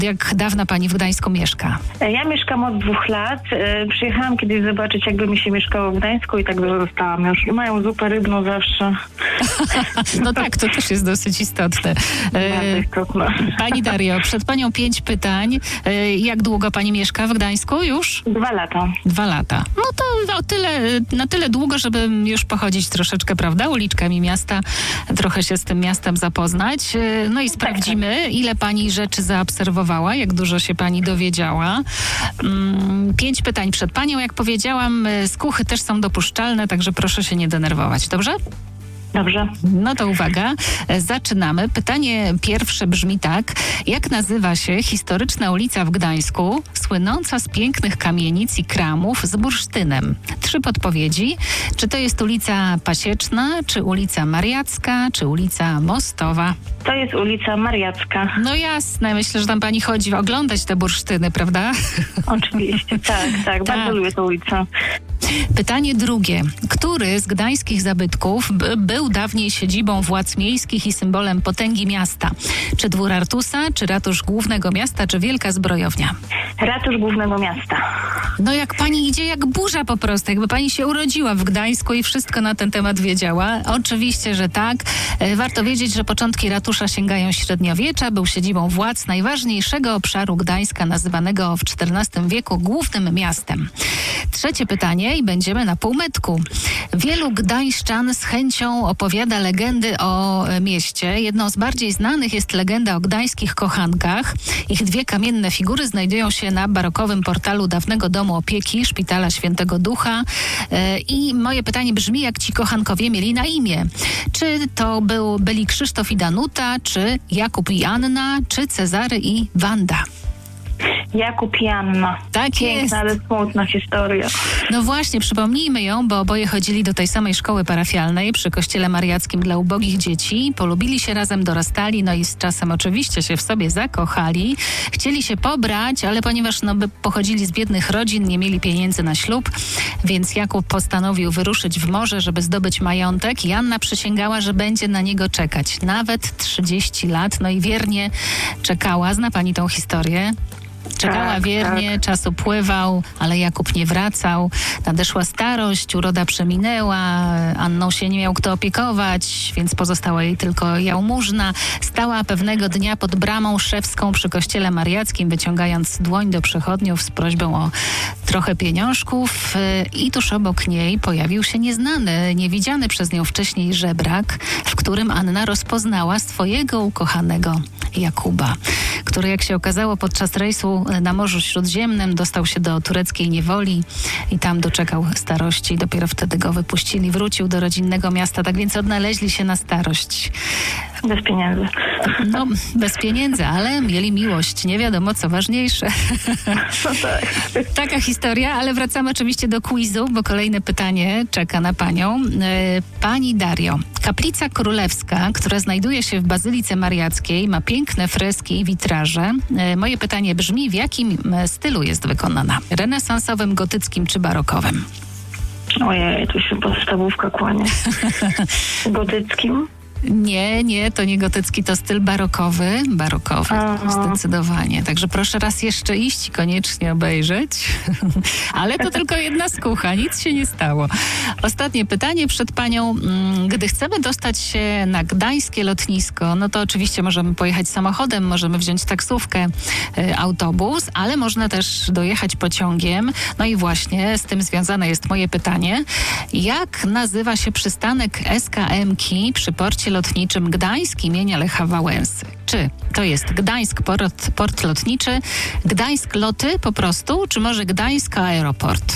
Jak dawna pani w Gdańsku mieszka? Ja mieszkam od 2 lat. Przyjechałam kiedyś zobaczyć, jakby mi się mieszkało w Gdańsku i tak zostałam już. Mają zupę rybną zawsze. No tak, to też jest dosyć istotne. Pani Dario, przed panią 5 pytań. Jak długo pani mieszka w Gdańsku już? 2 lata. 2 lata. No to na tyle długo, żeby już pochodzić troszeczkę, prawda, uliczkami miasta, trochę się z tym miastem zapoznać. No i sprawdzimy, ile pani rzeczy zaobserwowała, jak dużo się pani dowiedziała. 5 pytań przed panią, jak powiedziałam, skuchy też są dopuszczalne, także proszę się nie denerwować, dobrze? Dobrze. No to uwaga, zaczynamy. Pytanie pierwsze brzmi tak. Jak nazywa się historyczna ulica w Gdańsku, słynąca z pięknych kamienic i kramów z bursztynem? 3 podpowiedzi. Czy to jest ulica Pasieczna, czy ulica Mariacka, czy ulica Mostowa? To jest ulica Mariacka. No jasne, myślę, że tam pani chodzi oglądać te bursztyny, prawda? Oczywiście, tak. Bardzo lubię tę ulicę. Pytanie drugie. Który z gdańskich zabytków był dawniej siedzibą władz miejskich i symbolem potęgi miasta? Czy Dwór Artusa, czy Ratusz Głównego Miasta, czy Wielka Zbrojownia? Ratusz Głównego Miasta. No jak pani idzie jak burza po prostu, jakby pani się urodziła w Gdańsku i wszystko na ten temat wiedziała. Oczywiście, że tak. Warto wiedzieć, że początki ratusza sięgają średniowiecza. Był siedzibą władz najważniejszego obszaru Gdańska, nazywanego w XIV wieku Głównym Miastem. Trzecie pytanie i będziemy na półmetku. Wielu gdańszczan z chęcią opowiada legendy o mieście. Jedną z bardziej znanych jest legenda o gdańskich kochankach. Ich 2 kamienne figury znajdują się na barokowym portalu dawnego domu opieki Szpitala Świętego Ducha. I moje pytanie brzmi, jak ci kochankowie mieli na imię? Czy to byli Krzysztof i Danuta, czy Jakub i Anna, czy Cezary i Wanda? Jakub i Anna. Tak Piękna, jest. ale smutna historia. No właśnie, przypomnijmy ją, bo oboje chodzili do tej samej szkoły parafialnej przy Kościele Mariackim dla ubogich dzieci. Polubili się razem, dorastali, no i z czasem oczywiście się w sobie zakochali. Chcieli się pobrać, ale ponieważ pochodzili z biednych rodzin, nie mieli pieniędzy na ślub, więc Jakub postanowił wyruszyć w morze, żeby zdobyć majątek i Anna przysięgała, że będzie na niego czekać. Nawet 30 lat, no i wiernie czekała. Zna pani tą historię? Czekała wiernie, czas upływał, ale Jakub nie wracał. Nadeszła starość, uroda przeminęła, Anną się nie miał kto opiekować, więc pozostała jej tylko jałmużna. Stała pewnego dnia pod bramą szewską przy Kościele Mariackim, wyciągając dłoń do przechodniów z prośbą o trochę pieniążków i tuż obok niej pojawił się nieznany, niewidziany przez nią wcześniej żebrak, w którym Anna rozpoznała swojego ukochanego Jakuba, który, jak się okazało, podczas rejsu na Morzu Śródziemnym dostał się do tureckiej niewoli i tam doczekał starości. Dopiero wtedy go wypuścili. Wrócił do rodzinnego miasta, tak więc odnaleźli się na starość. Bez pieniędzy. No, bez pieniędzy, ale mieli miłość. Nie wiadomo, co ważniejsze. No tak. Taka historia, ale wracamy oczywiście do quizu, bo kolejne pytanie czeka na panią. Pani Dario, kaplica królewska, która znajduje się w Bazylice Mariackiej, ma piękne freski i witraże. Moje pytanie brzmi, w jakim stylu jest wykonana? Renesansowym, gotyckim czy barokowym? Ojej, tu się podstawówka kłania. Gotyckim? Nie, to nie gotycki, to styl barokowy. Zdecydowanie. Także proszę raz jeszcze iść i koniecznie obejrzeć. Ale to tylko jedna skucha, nic się nie stało. Ostatnie pytanie przed panią. Gdy chcemy dostać się na gdańskie lotnisko, no to oczywiście możemy pojechać samochodem, możemy wziąć taksówkę, autobus, ale można też dojechać pociągiem. No i właśnie z tym związane jest moje pytanie. Jak nazywa się przystanek SKM-ki przy porcie lotniczym Gdańsk imienia Lecha Wałęsy? Czy to jest Gdańsk port lotniczy, Gdańsk Loty po prostu, czy może Gdańsk Aeroport?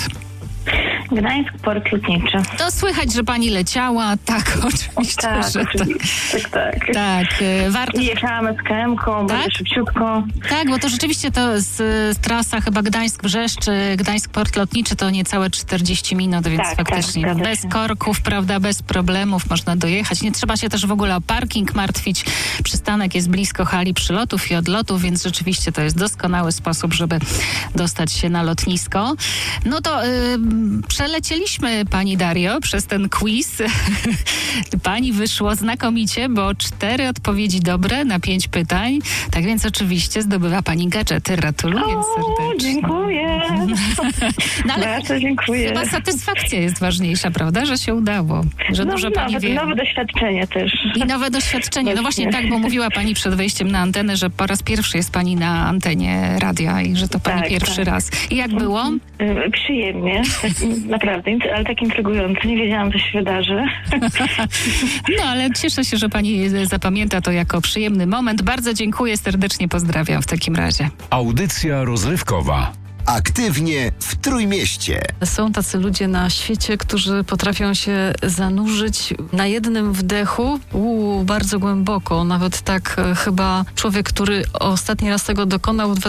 Gdańsk port lotniczy. To słychać, że pani leciała. Tak, oczywiście, Tak, że tak. Tak, warto. I jechałam SKM-ką, Tak? bardzo szybciutko. Tak, bo to rzeczywiście to z trasa chyba Gdańsk-Brzeszcz, Gdańsk port lotniczy to niecałe 40 minut, więc faktycznie tak, bez korków, prawda, bez problemów można dojechać. Nie trzeba się też w ogóle o parking martwić. Przystanek jest blisko hali przylotów i odlotów, więc rzeczywiście to jest doskonały sposób, żeby dostać się na lotnisko. No to przelecieliśmy, pani Dario, przez ten quiz. Pani wyszło znakomicie, bo 4 odpowiedzi dobre na 5 pytań. Tak więc oczywiście zdobywa pani gadżety. Gratuluję serdecznie. Dziękuję. No, ale bardzo dziękuję. chyba satysfakcja jest ważniejsza, prawda? Że się udało. Że dużo pani wie. Nowe doświadczenie też. I nowe doświadczenie. No właśnie tak, bo mówiła pani przed wejściem na antenę, że po raz pierwszy jest pani na antenie radia i że to pani pierwszy raz. I jak było? Przyjemnie. Naprawdę, ale tak intrygujące. Nie wiedziałam, co się wydarzy. No, ale cieszę się, że pani zapamięta to jako przyjemny moment. Bardzo dziękuję, serdecznie pozdrawiam w takim razie. Audycja rozrywkowa. Aktywnie w Trójmieście. Są tacy ludzie na świecie, którzy potrafią się zanurzyć na jednym wdechu bardzo głęboko. Nawet tak chyba człowiek, który ostatni raz tego dokonał w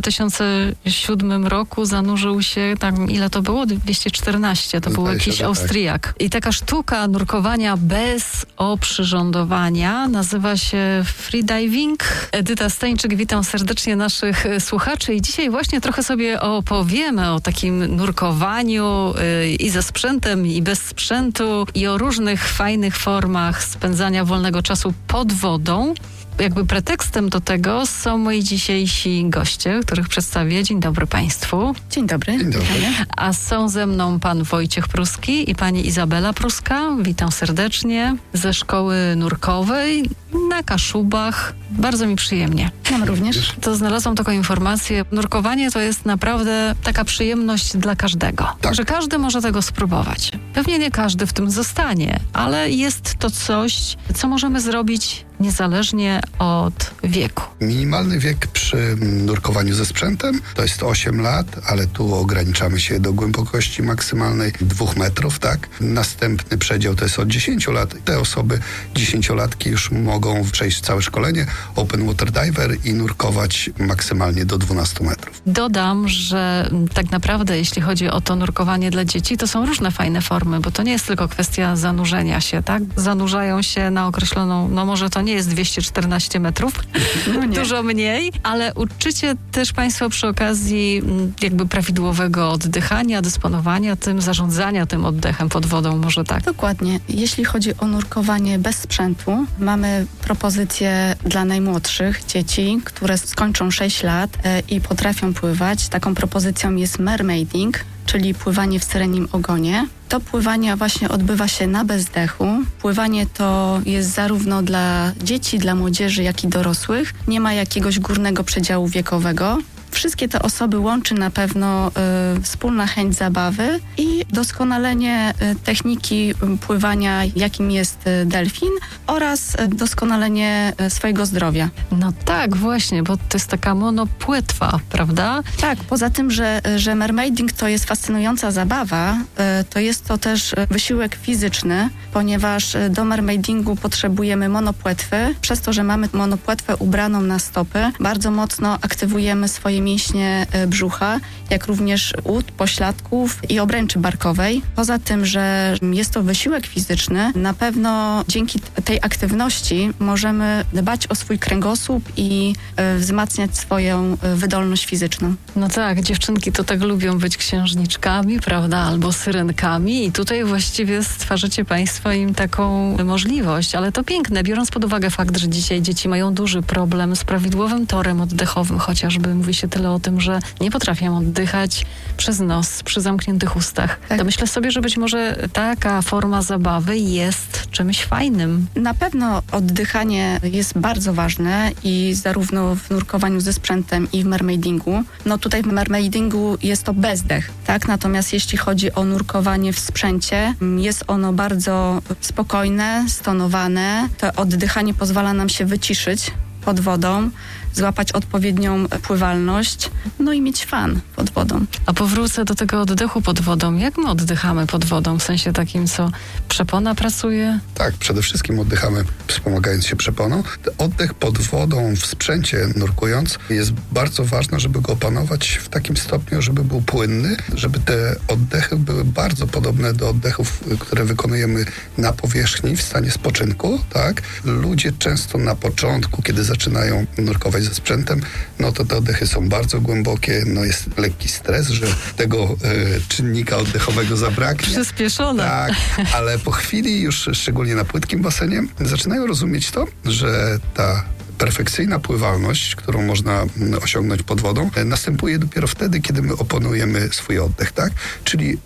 2007 roku, zanurzył się, tam ile to było? 214. To był jakiś Austriak. Tak. I taka sztuka nurkowania bez oprzyrządowania nazywa się freediving. Edyta Stańczyk, witam serdecznie naszych słuchaczy i dzisiaj właśnie trochę sobie opowiemy o takim nurkowaniu i ze sprzętem, i bez sprzętu, i o różnych fajnych formach spędzania wolnego czasu pod wodą. Jakby pretekstem do tego są moi dzisiejsi goście, których przedstawię. Dzień dobry Państwu. Dzień dobry. Dzień dobry. A są ze mną pan Wojciech Pruski i pani Izabela Pruska. Witam serdecznie ze szkoły nurkowej na Kaszubach. Bardzo mi przyjemnie. Nam również. To znalazłam taką informację. Nurkowanie to jest naprawdę taka przyjemność dla każdego. Tak. Że każdy może tego spróbować. Pewnie nie każdy w tym zostanie, ale jest to coś, co możemy zrobić niezależnie od wieku. Minimalny wiek przy nurkowaniu ze sprzętem to jest 8 lat, ale tu ograniczamy się do głębokości maksymalnej 2 metrów, tak? Następny przedział to jest od 10 lat. Te osoby 10-latki już mogą przejść całe szkolenie Open Water Diver i nurkować maksymalnie do 12 metrów. Dodam, że tak naprawdę jeśli chodzi o to nurkowanie dla dzieci, to są różne fajne formy, bo to nie jest tylko kwestia zanurzenia się, tak? Zanurzają się na określoną, no może to nie jest 214 metrów, dużo mniej, ale uczycie też Państwo przy okazji jakby prawidłowego oddychania, dysponowania tym, zarządzania tym oddechem pod wodą, może tak? Dokładnie. Jeśli chodzi o nurkowanie bez sprzętu, mamy propozycję dla najmłodszych dzieci, które skończą 6 lat i potrafią pływać. Taką propozycją jest mermaiding, czyli pływanie w syrenim ogonie. To pływanie właśnie odbywa się na bezdechu. Pływanie to jest zarówno dla dzieci, dla młodzieży, jak i dorosłych. Nie ma jakiegoś górnego przedziału wiekowego. Wszystkie te osoby łączy na pewno wspólna chęć zabawy i doskonalenie techniki pływania, jakim jest delfin, oraz doskonalenie swojego zdrowia. No tak, właśnie, bo to jest taka monopłetwa, prawda? Tak, poza tym, że mermaiding to jest fascynująca zabawa, to jest to też wysiłek fizyczny, ponieważ do mermaidingu potrzebujemy monopłetwy. Przez to, że mamy monopłetwę ubraną na stopy, bardzo mocno aktywujemy swoje mięśnie brzucha, jak również ud, pośladków i obręczy barkowej. Poza tym, że jest to wysiłek fizyczny, na pewno dzięki tej aktywności możemy dbać o swój kręgosłup i wzmacniać swoją wydolność fizyczną. No tak, dziewczynki to tak lubią być księżniczkami, prawda, albo syrenkami i tutaj właściwie stwarzacie Państwo im taką możliwość, ale to piękne, biorąc pod uwagę fakt, że dzisiaj dzieci mają duży problem z prawidłowym torem oddechowym, chociażby mówi się tyle o tym, że nie potrafią oddychać przez nos, przy zamkniętych ustach. Tak. To myślę sobie, że być może taka forma zabawy jest czymś fajnym. Na pewno oddychanie jest bardzo ważne i zarówno w nurkowaniu ze sprzętem i w mermaidingu. No tutaj w mermaidingu jest to bezdech, tak? Natomiast jeśli chodzi o nurkowanie w sprzęcie, jest ono bardzo spokojne, stonowane. To oddychanie pozwala nam się wyciszyć pod wodą, złapać odpowiednią pływalność, no i mieć fan pod wodą. A powrócę do tego oddechu pod wodą. Jak my oddychamy pod wodą? W sensie takim, co przepona pracuje? Tak, przede wszystkim oddychamy wspomagając się przeponą. Oddech pod wodą w sprzęcie nurkując jest bardzo ważne, żeby go opanować w takim stopniu, żeby był płynny, żeby te oddechy były bardzo podobne do oddechów, które wykonujemy na powierzchni w stanie spoczynku, tak? Ludzie często na początku, kiedy zaczynają nurkować ze sprzętem, no to te oddechy są bardzo głębokie, no jest lekki stres, że tego czynnika oddechowego zabraknie. Przyspieszone. Tak, ale po chwili już, szczególnie na płytkim basenie, zaczynają rozumieć to, że ta perfekcyjna pływalność, którą można osiągnąć pod wodą, następuje dopiero wtedy, kiedy my opanujemy swój oddech, tak? Czyli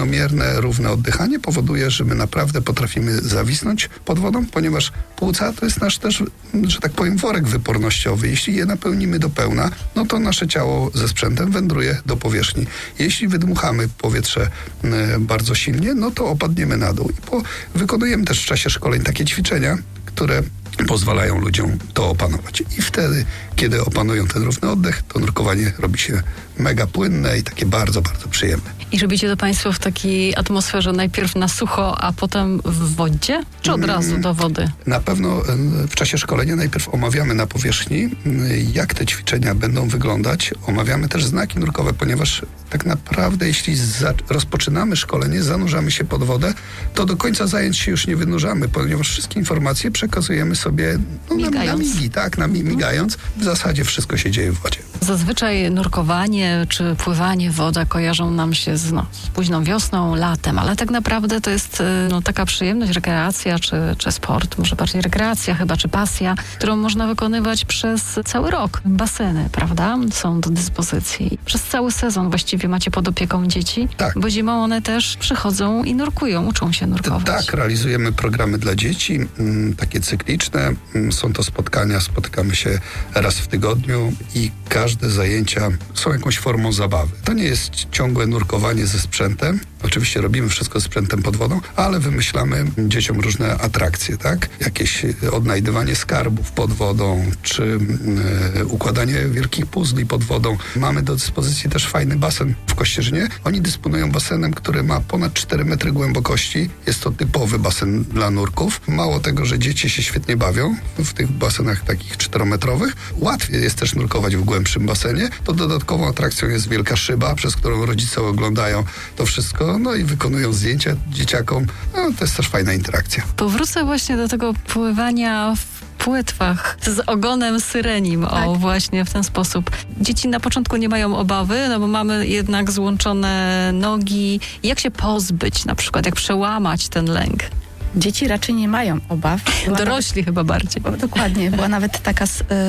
równe oddychanie powoduje, że my naprawdę potrafimy zawisnąć pod wodą, ponieważ płuca to jest nasz też, że tak powiem, worek wypornościowy. Jeśli je napełnimy do pełna, no to nasze ciało ze sprzętem wędruje do powierzchni. Jeśli wydmuchamy powietrze bardzo silnie, no to opadniemy na dół. I wykonujemy też w czasie szkoleń takie ćwiczenia, które pozwalają ludziom to opanować. I wtedy, kiedy opanują ten równy oddech, to nurkowanie robi się mega płynne i takie bardzo, bardzo przyjemne. I robicie to Państwo w takiej atmosferze najpierw na sucho, a potem w wodzie? Czy od razu do wody? Na pewno w czasie szkolenia najpierw omawiamy na powierzchni, jak te ćwiczenia będą wyglądać. Omawiamy też znaki nurkowe, ponieważ tak naprawdę jeśli rozpoczynamy szkolenie, zanurzamy się pod wodę, to do końca zajęć się już nie wynurzamy, ponieważ wszystkie informacje przekazujemy sobie na migi, tak, migając. W zasadzie wszystko się dzieje w wodzie. Zazwyczaj nurkowanie czy pływanie, woda kojarzą nam się z późną wiosną, latem, ale tak naprawdę to jest taka przyjemność, rekreacja czy sport, może bardziej rekreacja chyba, czy pasja, którą można wykonywać przez cały rok. Baseny, prawda, są do dyspozycji. Przez cały sezon właściwie macie pod opieką dzieci, tak. Bo zimą one też przychodzą i nurkują, uczą się nurkować. Tak, realizujemy programy dla dzieci, takie cykliczne. Są to spotkania, spotykamy się raz w tygodniu i każde zajęcia są jakąś formą zabawy. To nie jest ciągłe nurkowanie ze sprzętem. Oczywiście robimy wszystko z sprzętem pod wodą, ale wymyślamy dzieciom różne atrakcje, tak? Jakieś odnajdywanie skarbów pod wodą, czy układanie wielkich puzli pod wodą. Mamy do dyspozycji też fajny basen w Kościerzynie. Oni dysponują basenem, który ma ponad 4 metry głębokości. Jest to typowy basen dla nurków. Mało tego, że dzieci się świetnie bawią w tych basenach takich 4-metrowych. Łatwiej jest też nurkować w głębszym basenie. To dodatkową atrakcją jest wielka szyba, przez którą rodzice oglądają to wszystko, no i wykonują zdjęcia dzieciakom. No, to jest też fajna interakcja. Powrócę właśnie do tego pływania w płetwach z ogonem syrenim. Tak. O, właśnie w ten sposób. Dzieci na początku nie mają obawy, no bo mamy jednak złączone nogi. Jak się pozbyć na przykład, jak przełamać ten lęk? Dzieci raczej nie mają obaw. Dorośli chyba bardziej. Dokładnie. Była nawet taka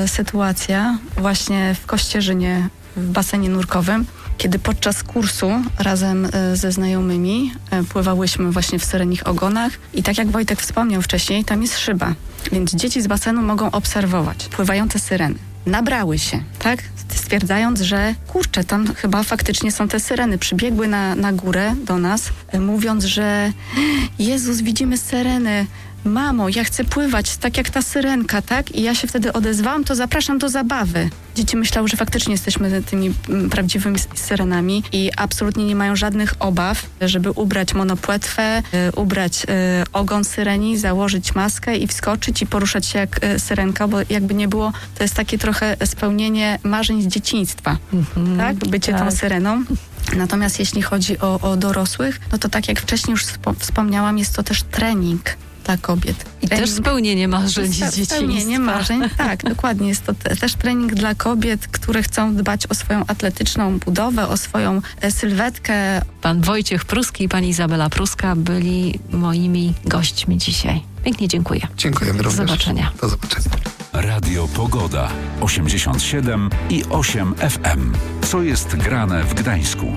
sytuacja właśnie w Kościerzynie, w basenie nurkowym, kiedy podczas kursu razem ze znajomymi pływałyśmy właśnie w syrenich ogonach i tak jak Wojtek wspomniał wcześniej, tam jest szyba, więc dzieci z basenu mogą obserwować pływające syreny. Nabrały się, tak? Stwierdzając, że kurczę, tam chyba faktycznie są te syreny. Przybiegły na górę do nas, mówiąc, że Jezus, widzimy syreny. Mamo, ja chcę pływać tak jak ta syrenka, tak? I ja się wtedy odezwałam, to zapraszam do zabawy. Dzieci myślały, że faktycznie jesteśmy tymi prawdziwymi syrenami i absolutnie nie mają żadnych obaw, żeby ubrać monopłetwę, ubrać ogon syreni, założyć maskę i wskoczyć i poruszać się jak syrenka, bo jakby nie było, to jest takie trochę spełnienie marzeń z dzieciństwa, tak? Bycie tą syreną. Natomiast jeśli chodzi o dorosłych, no to tak jak wcześniej już wspomniałam, jest to też trening dla kobiet. I też spełnienie marzeń dzieciństwa. Spełnienie marzeń, tak, dokładnie. Jest to też trening dla kobiet, które chcą dbać o swoją atletyczną budowę, o swoją sylwetkę. Pan Wojciech Pruski i pani Izabela Pruska byli moimi gośćmi dzisiaj. Pięknie dziękuję. Dziękujemy również. Do zobaczenia. Do zobaczenia. Radio Pogoda 87,8 FM. Co jest grane w Gdańsku?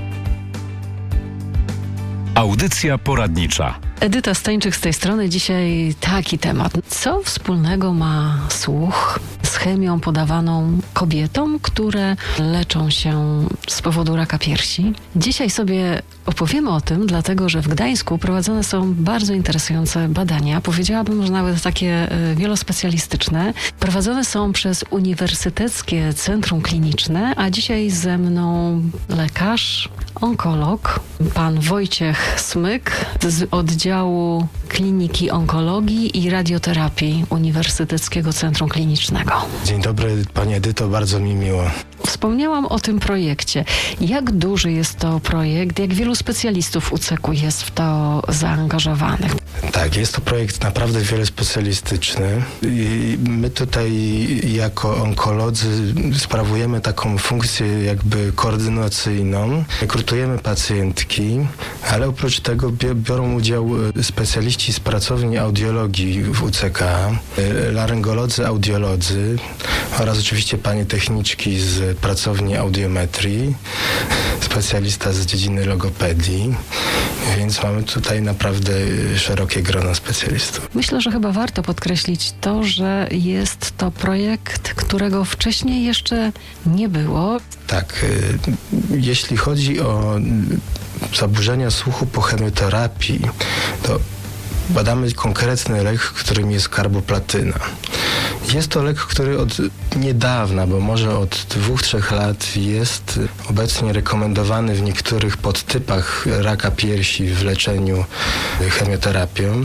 Audycja poradnicza. Edyta Stańczyk z tej strony. Dzisiaj taki temat. Co wspólnego ma słuch z chemią podawaną kobietom, które leczą się z powodu raka piersi? Dzisiaj sobie opowiemy o tym, dlatego że w Gdańsku prowadzone są bardzo interesujące badania. Powiedziałabym, że nawet takie wielospecjalistyczne. Prowadzone są przez Uniwersyteckie Centrum Kliniczne, a dzisiaj ze mną lekarz, onkolog, pan Wojciech Smyk z oddziału Kliniki Onkologii i Radioterapii Uniwersyteckiego Centrum Klinicznego. Dzień dobry, pani Edyto, bardzo mi miło. Wspomniałam o tym projekcie. Jak duży jest to projekt? Jak wielu specjalistów UCK jest w to zaangażowanych? Tak, jest to projekt naprawdę wielospecjalistyczny i my tutaj jako onkolodzy sprawujemy taką funkcję jakby koordynacyjną. Rekrutujemy pacjentki, ale oprócz tego biorą udział specjaliści z pracowni audiologii w UCK, laryngolodzy, audiolodzy oraz oczywiście panie techniczki z pracowni audiometrii, specjalista z dziedziny logopedii, więc mamy tutaj naprawdę szerokie grono specjalistów. Myślę, że chyba warto podkreślić to, że jest to projekt, którego wcześniej jeszcze nie było. Tak, jeśli chodzi o zaburzenia słuchu po chemioterapii, to badamy konkretny lek, którym jest karboplatyna. Jest to lek, który od niedawna, bo może od 2-3 lat jest obecnie rekomendowany w niektórych podtypach raka piersi w leczeniu chemioterapią.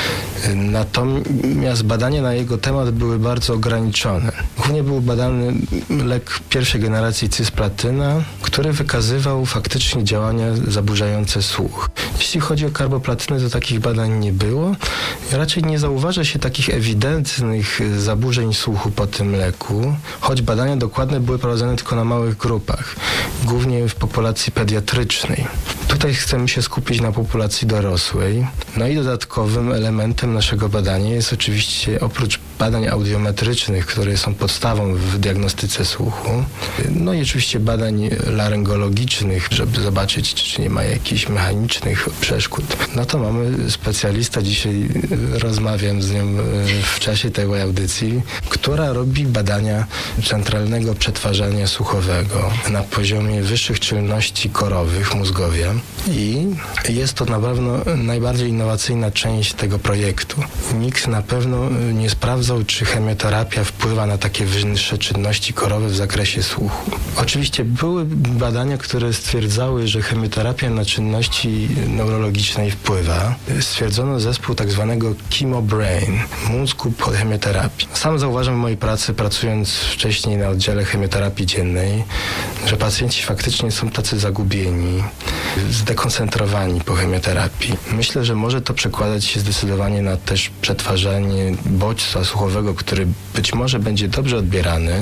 Natomiast badania na jego temat były bardzo ograniczone. Głównie był badany lek pierwszej generacji cisplatyna, który wykazywał faktycznie działania zaburzające słuch. Jeśli chodzi o karboplatynę, to takich badań nie było. Raczej nie zauważa się takich ewidentnych zaburzeń słuchu po tym leku, choć badania dokładne były prowadzone tylko na małych grupach, głównie w populacji pediatrycznej. Tutaj chcemy się skupić na populacji dorosłej. No i dodatkowym elementem naszego badania jest oczywiście oprócz badań audiometrycznych, które są podstawą w diagnostyce słuchu, no i oczywiście badań laryngologicznych, żeby zobaczyć, czy nie ma jakichś mechanicznych przeszkód. No to mamy specjalistę, dzisiaj rozmawiam z nią w czasie tej audycji, która robi badania centralnego przetwarzania słuchowego na poziomie wyższych czynności korowych, mózgowia, i jest to na pewno najbardziej innowacyjna część tego projektu. Nikt na pewno nie sprawdzał, czy chemioterapia wpływa na takie wyższe czynności korowe w zakresie słuchu. Oczywiście były badania, które stwierdzały, że chemioterapia na czynności neurologicznej wpływa. Stwierdzono zespół tak zwanego chemobrain, mózgu po chemioterapii. Sam zauważam w mojej pracy, pracując wcześniej na oddziale chemioterapii dziennej, że pacjenci faktycznie są tacy zagubieni, zdekoncentrowani po chemioterapii. Myślę, że może to przekładać się zdecydowanie na też przetwarzanie bodźca słuchowego, który być może będzie dobrze odbierany,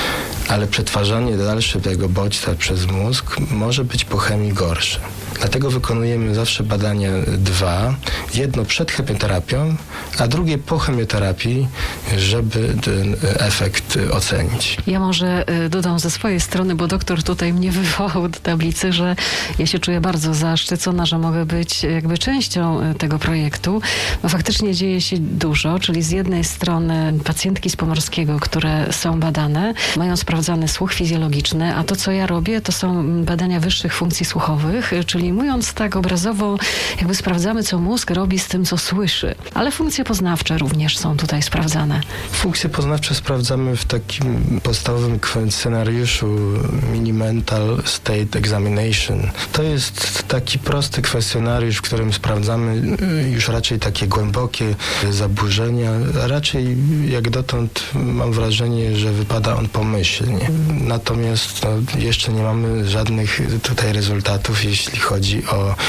ale przetwarzanie dalsze tego bodźca przez mózg może być po chemii gorsze. Dlatego wykonujemy zawsze badania 2. Jedno przed chemioterapią, a drugie po chemioterapii, żeby ten efekt ocenić. Ja może dodam ze swojej strony, bo doktor tutaj mnie wywołał do tablicy, że ja się czuję bardzo zaszczycona, że mogę być jakby częścią tego projektu, bo faktycznie dzieje się dużo, czyli z jednej strony pacjentki z Pomorskiego, które są badane, mają sprawdzany słuch fizjologiczny, a to, co ja robię, to są badania wyższych funkcji słuchowych, czyli mówiąc tak obrazowo, jakby sprawdzamy, co mózg robi z tym, co słyszy. Ale funkcje poznawcze również są tutaj sprawdzane. Funkcje poznawcze sprawdzamy w takim podstawowym scenariuszu Mini-Mental State Examination. To jest taki prosty kwestionariusz, w którym sprawdzamy już raczej takie głębokie zaburzenia. Raczej jak dotąd mam wrażenie, że wypada on pomyślnie. Natomiast jeszcze nie mamy żadnych tutaj rezultatów, jeśli chodzi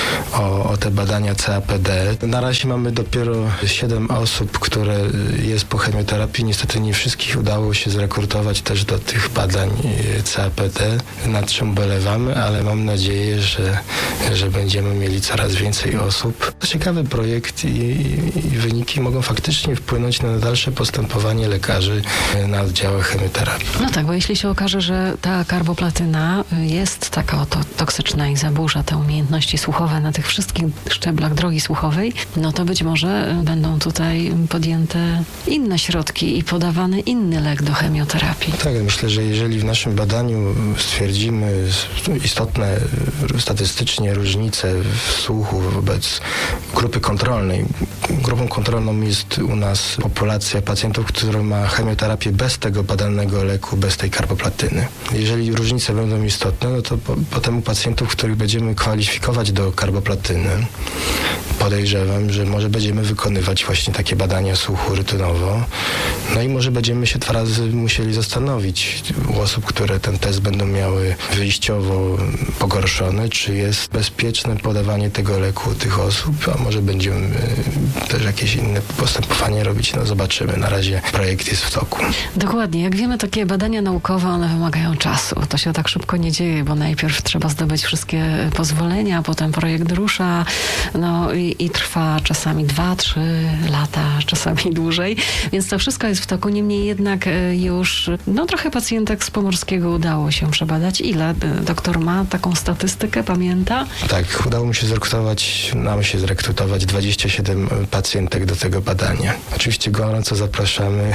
o te badania CAPD. Na razie mamy dopiero 7 osób, które jest po chemioterapii. Niestety nie wszystkich udało się zrekrutować też do tych badań CAPD, nad czym ubolewamy, ale mam nadzieję, że będziemy mieli coraz więcej osób. To ciekawy projekt i wyniki mogą faktycznie wpłynąć na dalsze postępowanie lekarzy na oddziałach chemioterapii. No tak, bo jeśli się okaże, że ta karboplatyna jest taka oto toksyczna i zaburza te umiejętności słuchowe na tych wszystkich szczeblach drogi słuchowej, no to być może będą tutaj podjęte inne środki i podawany inny lek do chemioterapii. Tak, myślę, że jeżeli w naszym badaniu stwierdzimy istotne statystycznie różnice w słuchu wobec grupy kontrolnej. Grupą kontrolną jest u nas populacja pacjentów, która ma chemioterapię bez tego badanego leku, bez tej karboplatyny. Jeżeli różnice będą istotne, no to potem u pacjentów, których będziemy kwalifikować zakwalifikować do karboplatyny. Podejrzewam, że może będziemy wykonywać właśnie takie badania słuchu rutynowo. No i może będziemy się 2 razy musieli zastanowić u osób, które ten test będą miały wyjściowo pogorszony, czy jest bezpieczne podawanie tego leku u tych osób, a może będziemy też jakieś inne postępowanie robić. No zobaczymy. Na razie projekt jest w toku. Dokładnie. Jak wiemy, takie badania naukowe, one wymagają czasu. To się tak szybko nie dzieje, bo najpierw trzeba zdobyć wszystkie pozwolenia, potem projekt rusza, no i trwa czasami 2-3 lata, czasami dłużej. Więc to wszystko jest w toku. Niemniej jednak już trochę pacjentek z Pomorskiego udało się przebadać. Ile doktor ma taką statystykę, pamięta? Tak, udało mi się zrekrutować 27 pacjentek do tego badania. Oczywiście gorąco zapraszamy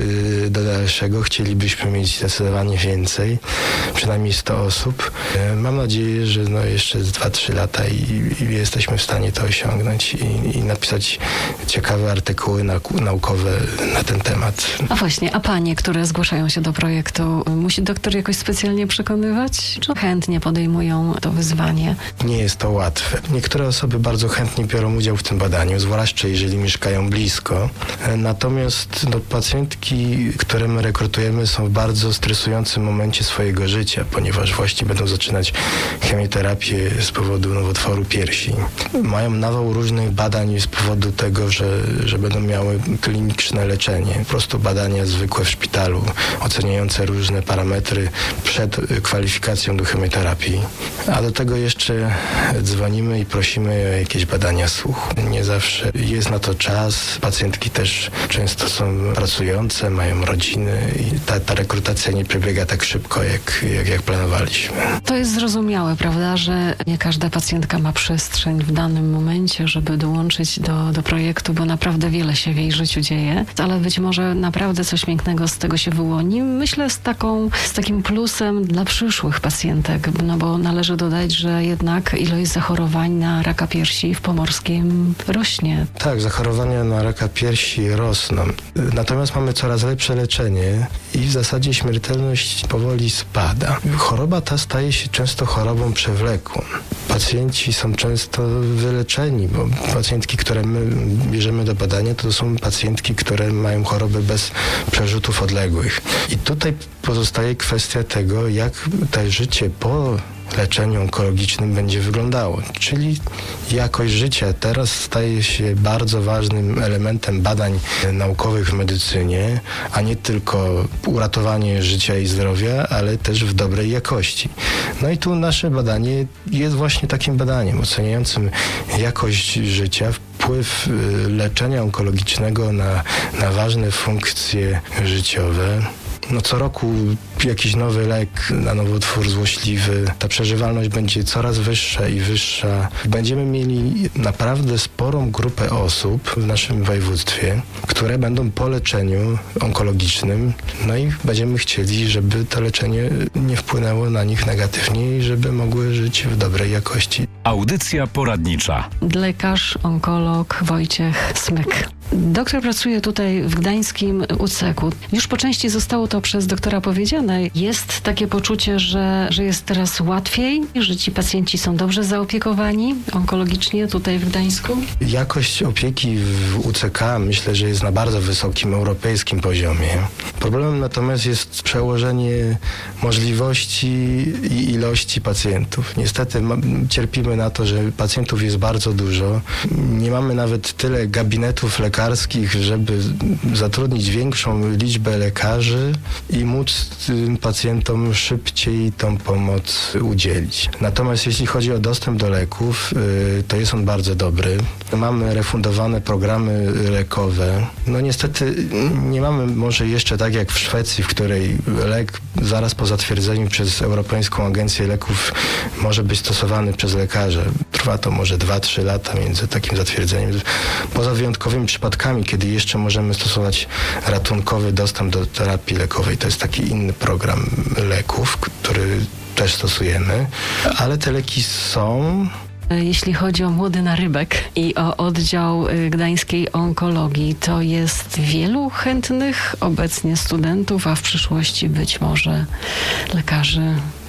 do dalszego. Chcielibyśmy mieć zdecydowanie więcej, przynajmniej 100 osób. Mam nadzieję, że jeszcze 2-3 lata i jesteśmy w stanie to osiągnąć i napisać ciekawe artykuły naukowe na ten temat. A właśnie, a panie, które zgłaszają się do projektu, musi doktor jakoś specjalnie przekonywać? Czy chętnie podejmują to wyzwanie? Nie jest to łatwe. Niektóre osoby bardzo chętnie biorą udział w tym badaniu, zwłaszcza jeżeli mieszkają blisko. Natomiast pacjentki, które my rekrutujemy, są w bardzo stresującym momencie swojego życia, ponieważ właśnie będą zaczynać chemioterapię z powodu nowotworu piersi. Mają nawał różnych badań z powodu tego, że będą miały kliniczne leczenie. Po prostu badania zwykłe w szpitalu, oceniające różne parametry przed kwalifikacją do chemioterapii. A do tego jeszcze dzwonimy i prosimy o jakieś badania słuchu. Nie zawsze jest na to czas. Pacjentki też często są pracujące, mają rodziny i ta rekrutacja nie przebiega tak szybko, jak planowaliśmy. To jest zrozumiałe, prawda, że nie każda pacjentka ma przestrzeń w danym momencie, żeby dołączyć do projektu, bo naprawdę wiele się w jej życiu dzieje, ale być może naprawdę coś pięknego z tego się wyłoni. Myślę z takim plusem dla przyszłych pacjentek, bo należy dodać, że jednak ilość zachorowań na raka piersi w Pomorskim rośnie. Tak, zachorowania na raka piersi rosną. Natomiast mamy coraz lepsze leczenie i w zasadzie śmiertelność powoli spada. Choroba ta staje się często chorobą przewlekłą. Pacjenci są często wyleczeni, bo pacjentki, które my bierzemy do badania, to są pacjentki, które mają chorobę bez przerzutów odległych. I tutaj pozostaje kwestia tego, jak to życie po leczeniu onkologicznym będzie wyglądało. Czyli jakość życia teraz staje się bardzo ważnym elementem badań naukowych w medycynie, a nie tylko uratowanie życia i zdrowia, ale też w dobrej jakości. No i tu nasze badanie jest właśnie takim badaniem oceniającym jakość życia, wpływ leczenia onkologicznego na ważne funkcje życiowe. Co roku jakiś nowy lek na nowotwór złośliwy. Ta przeżywalność będzie coraz wyższa i wyższa. Będziemy mieli naprawdę sporą grupę osób w naszym województwie, które będą po leczeniu onkologicznym. No i będziemy chcieli, żeby to leczenie nie wpłynęło na nich negatywnie i żeby mogły żyć w dobrej jakości. Audycja poradnicza. Lekarz, onkolog Wojciech Smyk. Doktor pracuje tutaj w gdańskim UCEK-u. Już po części zostało to przez doktora powiedziane. Jest takie poczucie, że jest teraz łatwiej, że ci pacjenci są dobrze zaopiekowani onkologicznie tutaj w Gdańsku? Jakość opieki w UCK myślę, że jest na bardzo wysokim europejskim poziomie. Problemem natomiast jest przełożenie możliwości i ilości pacjentów. Niestety cierpimy na to, że pacjentów jest bardzo dużo. Nie mamy nawet tyle gabinetów lekarskich, żeby zatrudnić większą liczbę lekarzy i móc tym pacjentom szybciej tą pomoc udzielić. Natomiast jeśli chodzi o dostęp do leków, to jest on bardzo dobry. Mamy refundowane programy lekowe. Niestety nie mamy może jeszcze tak jak w Szwecji, w której lek zaraz po zatwierdzeniu przez Europejską Agencję Leków może być stosowany przez lekarza. Trwa to może 2-3 lata między takim zatwierdzeniem. Poza wyjątkowymi przypadkami, kiedy jeszcze możemy stosować ratunkowy dostęp do terapii lekowej. To jest taki inny program leków, który też stosujemy, ale te leki są. Jeśli chodzi o Młody Narybek i o oddział gdańskiej onkologii, to jest wielu chętnych obecnie studentów, a w przyszłości być może lekarzy.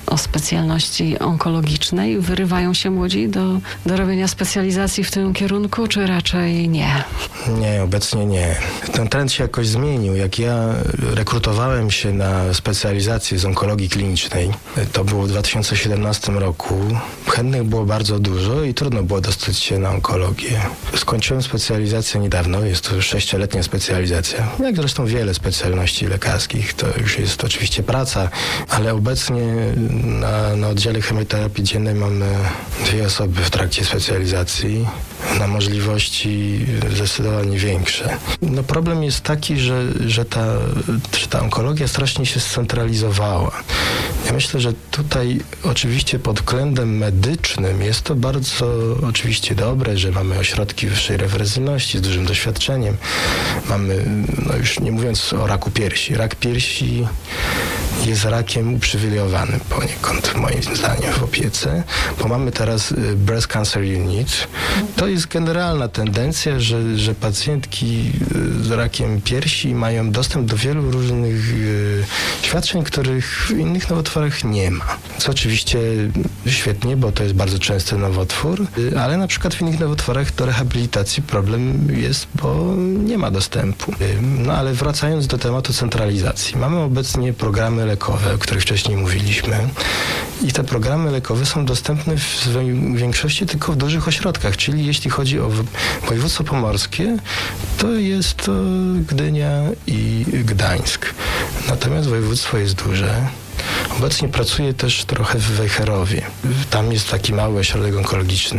o specjalności onkologicznej. Wyrywają się młodzi do robienia specjalizacji w tym kierunku, czy raczej nie? Nie, obecnie nie. Ten trend się jakoś zmienił. Jak ja rekrutowałem się na specjalizację z onkologii klinicznej, to było w 2017 roku, chętnych było bardzo dużo i trudno było dostać się na onkologię. Skończyłem specjalizację niedawno, jest to 6-letnia specjalizacja. Jak zresztą wiele specjalności lekarskich, to już jest oczywiście praca, ale obecnie na oddziale chemioterapii dziennej mamy 2 osoby w trakcie specjalizacji, na możliwości zdecydowanie większe. No problem jest taki, że ta onkologia strasznie się scentralizowała. Ja myślę, że tutaj oczywiście pod względem medycznym jest to bardzo oczywiście dobre, że mamy ośrodki wyższej referencyjności z dużym doświadczeniem. Mamy, no już nie mówiąc o raku piersi. Rak piersi jest rakiem uprzywilejowanym poniekąd, moim zdaniem, w opiece, bo mamy teraz Breast Cancer Unit. To jest generalna tendencja, że pacjentki z rakiem piersi mają dostęp do wielu różnych świadczeń, których w innych nowotworach nie ma. Co oczywiście świetnie, bo to jest bardzo częsty nowotwór, ale na przykład w innych nowotworach do rehabilitacji problem jest, bo nie ma dostępu. No ale wracając do tematu centralizacji. Mamy obecnie programy lekowe, o których wcześniej mówiliśmy, i te programy lekowe są dostępne w większości tylko w dużych ośrodkach, czyli jeśli chodzi o województwo pomorskie, to jest to Gdynia i Gdańsk. Natomiast województwo jest duże. Obecnie pracuję też trochę w Wejherowie. Tam jest taki mały ośrodek onkologiczny.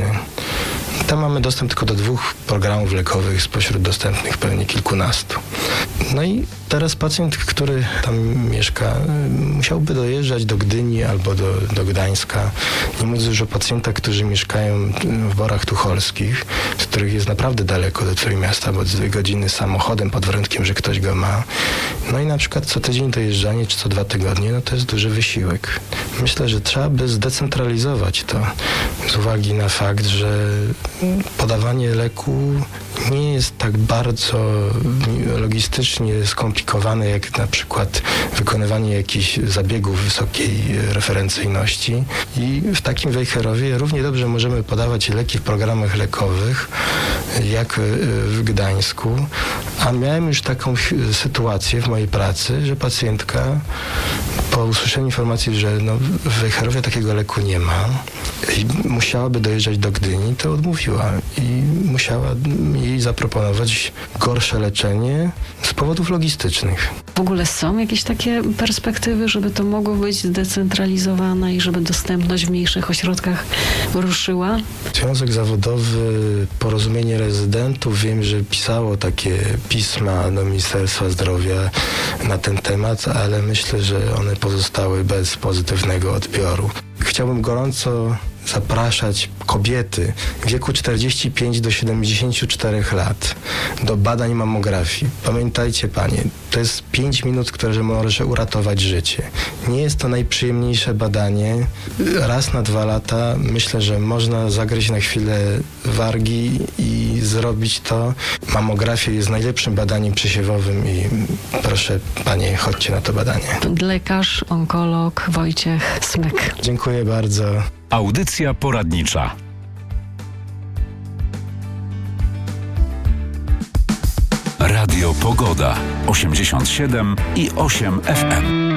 Tam mamy dostęp tylko do 2 programów lekowych spośród dostępnych pewnie kilkunastu. No i teraz pacjent, który tam mieszka, musiałby dojeżdżać do Gdyni albo do Gdańska. Nie mówiąc już o pacjentach, którzy mieszkają w Borach Tucholskich, z których jest naprawdę daleko do Trójmiasta, bo 2 godziny samochodem pod warunkiem, że ktoś go ma. No i na przykład co tydzień dojeżdżanie, czy co 2 tygodnie, no to jest duży wysiłek. Myślę, że trzeba by zdecentralizować to z uwagi na fakt, że podawanie leku nie jest tak bardzo logistycznie skomplikowane, jak na przykład wykonywanie jakichś zabiegów wysokiej referencyjności. I w takim Wejherowie równie dobrze możemy podawać leki w programach lekowych, jak w Gdańsku. A miałem już taką sytuację w mojej pracy, że pacjentka po usłyszeniu informacji, że w Wejherowie takiego leku nie ma i musiałaby dojeżdżać do Gdyni, to odmówiła i musiała jej zaproponować gorsze leczenie z powodów logistycznych. W ogóle są jakieś takie perspektywy, żeby to mogło być zdecentralizowane i żeby dostępność w mniejszych ośrodkach ruszyła? Związek Zawodowy Porozumienie Rezydentów, wiem, że pisało takie pisma do Ministerstwa Zdrowia na ten temat, ale myślę, że one pozostały bez pozytywnego odbioru. Chciałbym gorąco zapraszać kobiety w wieku 45 do 74 lat do badań mammografii. Pamiętajcie, panie, to jest 5 minut, które może uratować życie. Nie jest to najprzyjemniejsze badanie. Raz na 2 lata myślę, że można zagryźć na chwilę wargi i zrobić to. Mammografia jest najlepszym badaniem przesiewowym i proszę, panie, chodźcie na to badanie. Lekarz, onkolog Wojciech Smyk. Dziękuję bardzo. Audycja poradnicza. Radio Pogoda 87,8 FM.